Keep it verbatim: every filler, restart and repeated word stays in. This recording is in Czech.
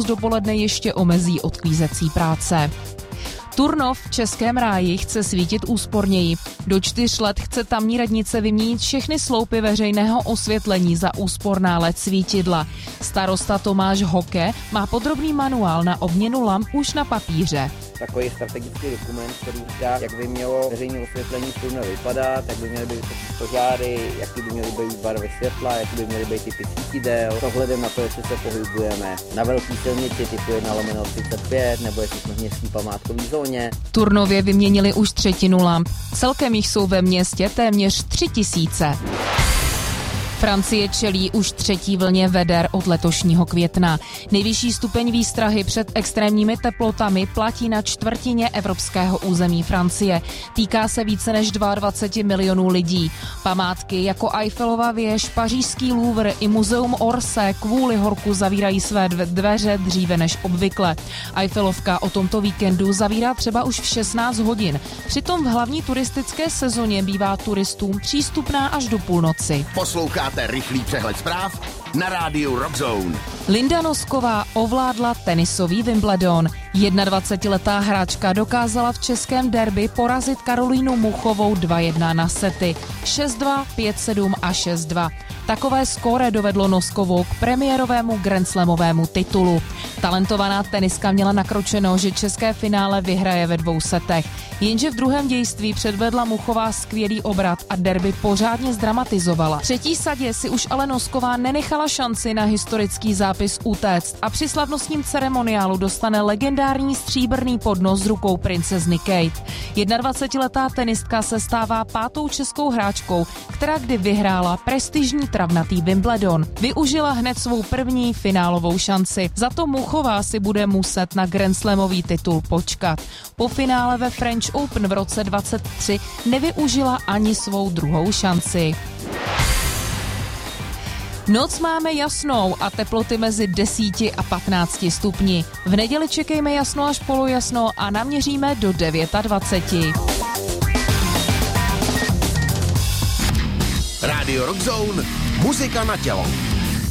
dopoledne ještě omezí odklízecí práce. Turnov v Českém ráji chce svítit úsporněji. Do čtyř let chce tamní radnice vyměnit všechny sloupy veřejného osvětlení za úsporná el é dé svítidla. Starosta Tomáš Hoke má podrobný manuál na obměnu lamp už na papíře. Takový strategický dokument, který říká, jak by mělo veřejné osvětlení v Turnově vypadat, jak by měly být vysoké požáry, jaký by měly být barvy světla, jaký by měly být typy svítidel, s ohledem na to, jestli se pohybujeme na velké silnici typu jedna lomeno třicet pět, nebo jestli jsme v městské památkové zóně. V Turnově vyměnili už třetinu lamp. Celkem jich jsou ve městě téměř tři tisíce. Francie čelí už třetí vlně veder od letošního května. Nejvyšší stupeň výstrahy před extrémními teplotami platí na čtvrtině evropského území Francie. Týká se více než dvacet dva milionů lidí. Památky jako Eiffelova věž, pařížský Louvre i muzeum Orsay kvůli horku zavírají své dveře dříve než obvykle. Eiffelovka o tomto víkendu zavírá třeba už v šestnáct hodin. Přitom v hlavní turistické sezóně bývá turistům přístupná až do půlnoci. Posloucháte rychlý přehled zpráv na rádiu Rockzone. Linda Nosková ovládla tenisový Wimbledon. dvacetiletá hráčka dokázala v českém derby porazit Karolínu Muchovou dva jedna na sety. šest dva, pět sedm a šest dva. Takové skóre dovedlo Noskovou k premiérovému grandslamovému titulu. Talentovaná teniska měla nakročeno, že české finále vyhraje ve dvou setech. Jenže v druhém dějství předvedla Muchová skvělý obrat a derby pořádně zdramatizovala. V třetí sadě si už ale Nosková nenechala šanci na historický zápis utéct a při slavnostním ceremoniálu dostane legendární stříbrný podnos z rukou princezny Kate. dvacetiletá tenistka se stává pátou českou hráčkou, která kdy vyhrála prestižní travnatý Wimbledon. Využila hned svou první finálovou šanci. Za to Muchová si bude muset na grandslamový titul počkat. Po finále ve French Open v roce dvacet tři nevyužila ani svou druhou šanci. Noc máme jasnou a teploty mezi deseti a patnácti stupni. V neděli čekejme jasno až polojasno a naměříme do dvacet devět. Radio Rockzone, muzika na tělo.